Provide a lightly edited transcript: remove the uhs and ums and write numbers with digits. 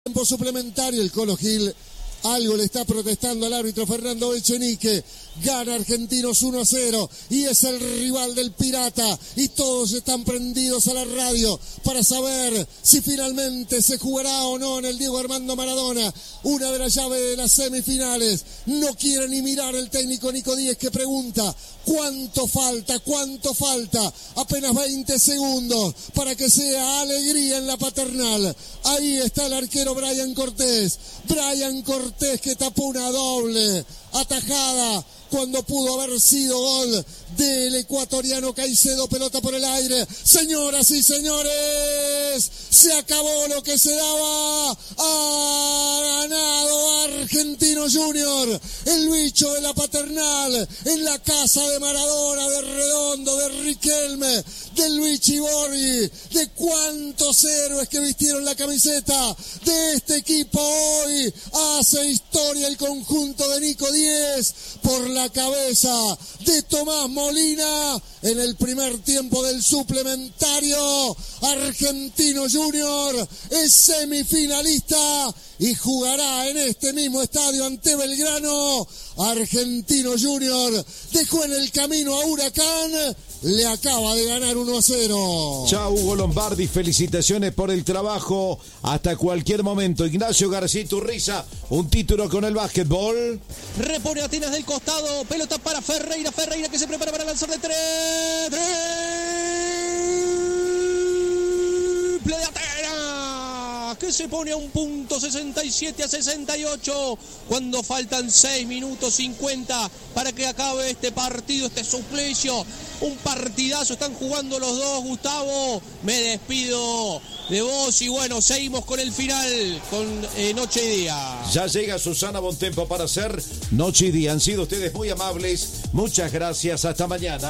Tiempo suplementario, el Colo Gil algo le está protestando al árbitro Fernando Echenique. Gana Argentinos 1-0 y es el rival del Pirata, y todos están prendidos a la radio para saber si finalmente se jugará o no en el Diego Armando Maradona una de las llaves de las semifinales. No quiere ni mirar el técnico Nico Díez, que pregunta ¿cuánto falta? ¿Cuánto falta? Apenas 20 segundos para que sea alegría en la Paternal. Ahí está el arquero Brian Cortés que tapó una doble atajada cuando pudo haber sido gol del ecuatoriano Caicedo. Pelota por el aire. Señoras y señores, se acabó lo que se daba. Ha ganado Argentino Junior, el bicho de la Paternal, en la casa de Maradona, de Redondo, de Riquelme, de Luigi Borghi, de cuántos héroes que vistieron la camiseta de este equipo. Hoy hace historia el conjunto de Nico Díez por la cabeza de Tomás Molina en el primer tiempo del suplementario. Argentino Junior es semifinalista y jugará en este mismo estadio ante Belgrano. Argentino Junior dejó en el camino a Huracán, le acaba de ganar 1-0. Chao Hugo Lombardi, felicitaciones por el trabajo. Hasta cualquier momento. Ignacio García Iturriza, un título con el básquetbol. Repone Atenas del costado, pelota para Ferreira que se prepara para lanzar de tres. Triple de Atenas, que se pone a un punto, 67-68, cuando faltan 6 minutos 50 para que acabe este partido, este suplicio. Un partidazo están jugando los dos, Gustavo. Me despido de vos y bueno, seguimos con el final, con Noche y Día. Ya llega Susana Bontempo para hacer Noche y Día. Han sido ustedes muy amables. Muchas gracias. Hasta mañana.